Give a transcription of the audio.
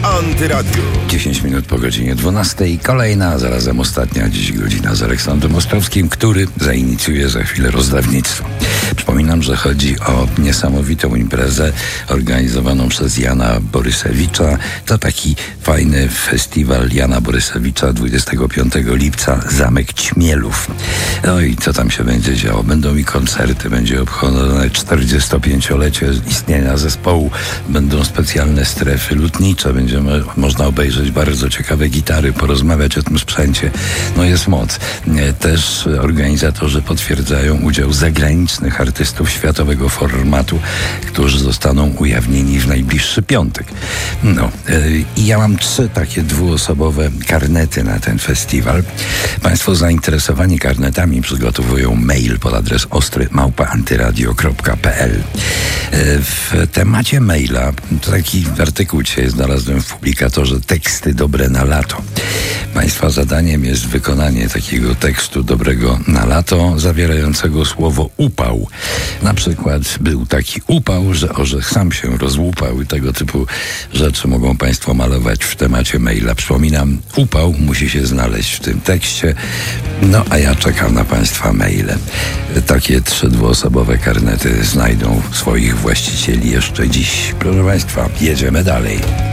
Antyradiu. 10 minut po godzinie 12. Kolejna, zarazem ostatnia dziś godzina z Aleksandrem Ostrowskim, który zainicjuje za chwilę rozdawnictwo. Przypominam, że chodzi o niesamowitą imprezę organizowaną przez Jana Borysewicza. To taki fajny festiwal Jana Borysewicza 25 lipca, Zamek Ćmielów. No i co tam się będzie działo? Będą i koncerty, będzie obchodzone 45-lecie istnienia zespołu, będą specjalne strefy lutnicze, będzie można obejrzeć bardzo ciekawe gitary, porozmawiać o tym sprzęcie. No jest moc. Też organizatorzy potwierdzają udział zagranicznych artystów światowego formatu, którzy zostaną ujawnieni w najbliższy piątek. No i ja mam 3 takie dwuosobowe karnety na ten festiwal. Państwo zainteresowani karnetami przygotowują mail pod adres ostry@antyradio.pl. W temacie maila, to taki artykuł dzisiaj znalazłem w publikatorze Teksty dobre na lato. Państwa zadaniem jest wykonanie takiego tekstu dobrego na lato, zawierającego słowo upał. Na przykład był taki upał, że orzech sam się rozłupał i tego typu rzeczy mogą Państwo malować w temacie maila. Przypominam, upał musi się znaleźć w tym tekście. No a ja czekam na Państwa maile. Takie 3 dwuosobowe karnety znajdą swoich właścicieli jeszcze dziś. Proszę Państwa, jedziemy dalej.